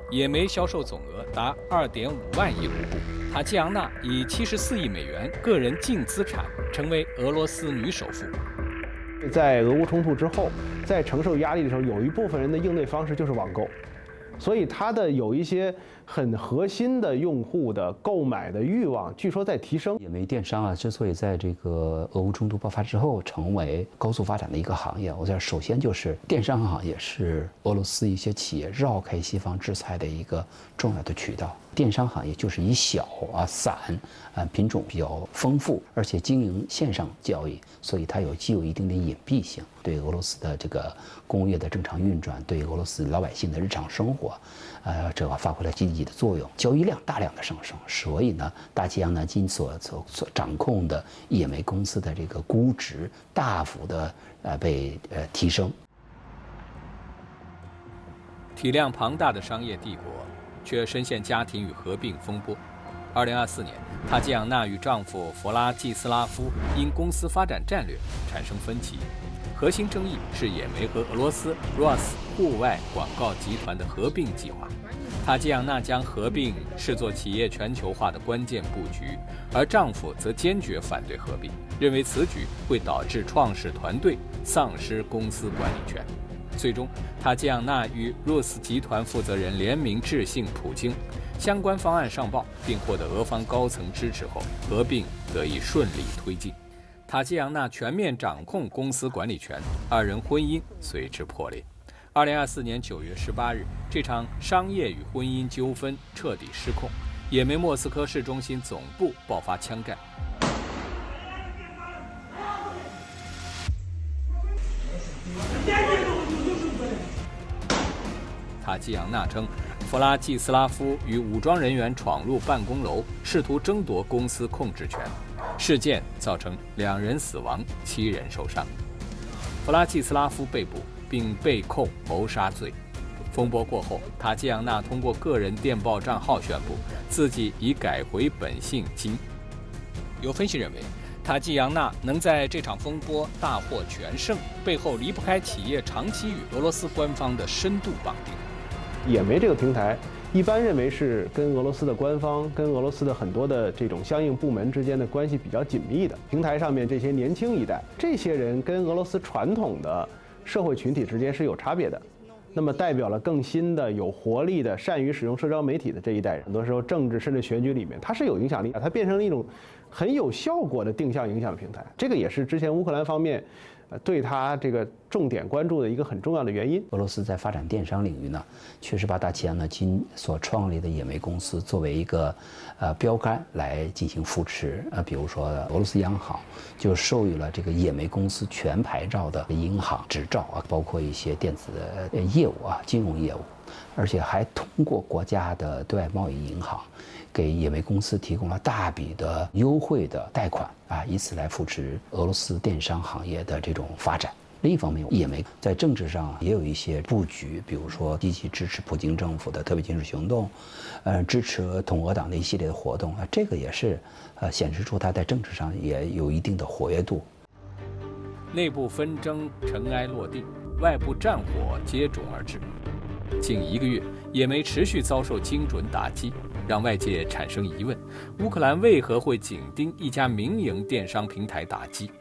野莓销售总额达2.5万亿卢布。塔季扬娜以74亿美元个人净资产成为俄罗斯女首富。 在俄乌冲突之后，在承受压力的时候，有一部分人的应对方式就是网购，所以它的有一些很核心的用户的购买的欲望，据说在提升。 野莓电商之所以在这个俄乌冲突爆发之后成为高速发展的一个行业，我觉得首先就是电商行业是俄罗斯一些企业绕开西方制裁的一个重要的渠道。电商行业就是以小散品种比较丰富，而且经营线上交易，所以它既有一定的隐蔽性，对俄罗斯的这个工业的正常运转，对俄罗斯老百姓的日常生活，这个发挥了积极的作用，交易量大量的上升，所以呢，塔季扬娜今所掌控的野莓公司的这个估值大幅的被提升。 体量庞大的商业帝国，却深陷家庭与合并风波。2024年，塔季扬娜与丈夫弗拉季斯拉夫因公司发展战略产生分歧，核心争议是野莓和俄罗斯 ROS 户外广告集团的合并计划。塔季扬娜将合并视作企业全球化的关键布局，而丈夫则坚决反对合并，认为此举会导致创始团队丧失公司管理权。最终，塔季扬娜与 ROS 集团负责人联名致信普京，相关方案上报并获得俄方高层支持后，合并得以顺利推进。塔季扬娜全面掌控公司管理权，二人婚姻随之破裂。2024年9月18日，这场商业与婚姻纠纷彻底失控，也梅莫斯科市中心总部爆发枪战。塔季扬娜称，弗拉季斯拉夫与武装人员闯入办公楼，试图争夺公司控制权。事件造成2人死亡，7人受伤。弗拉季斯拉夫被捕，并被控谋杀罪。风波过后，塔季扬娜通过个人电报账号宣布自己已改回本姓金。有分析认为，塔季扬娜能在这场风波大获全胜，背后离不开企业长期与俄罗斯官方的深度绑定。 野莓这个平台一般认为是跟俄罗斯的官方、跟俄罗斯的很多的这种相应部门之间的关系比较紧密的。平台上面这些年轻一代，这些人跟俄罗斯传统的社会群体之间是有差别的。那么代表了更新的、有活力的、善于使用社交媒体的这一代人。很多时候政治甚至选举里面，它是有影响力，它变成了一种很有效果的定向影响平台。这个也是之前乌克兰方面对它这个重点关注的一个很重要的原因。 俄罗斯在发展电商领域呢，确实把塔季扬娜今所创立的野莓公司作为一个标杆来进行扶持。比如说俄罗斯央行就授予了这个野莓公司全牌照的银行执照包括一些电子的业务金融业务，而且还通过国家的对外贸易银行给野莓公司提供了大笔的优惠的贷款以此来扶持俄罗斯电商行业的这种发展。另一方面，野莓在政治上也有一些布局，比如说积极支持普京政府的特别军事行动，支持统俄党的一系列的活动这个也是显示出它在政治上也有一定的活跃度。 内部纷争尘埃落定，外部战火接踵而至。近1个月，野莓持续遭受精准打击，让外界产生疑问：乌克兰为何会紧盯一家民营电商平台打击？